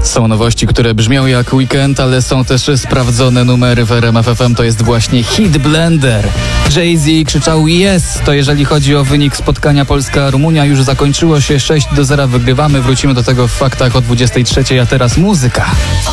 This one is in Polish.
Są nowości, które brzmią jak weekend, ale są też sprawdzone numery w RMF FM. To jest właśnie Hit Blender. Jay-Z krzyczał yes, to jeżeli chodzi o wynik spotkania Polska-Rumunia. Już zakończyło się 6-0, wygrywamy. Wrócimy do tego w faktach o 23, a teraz muzyka.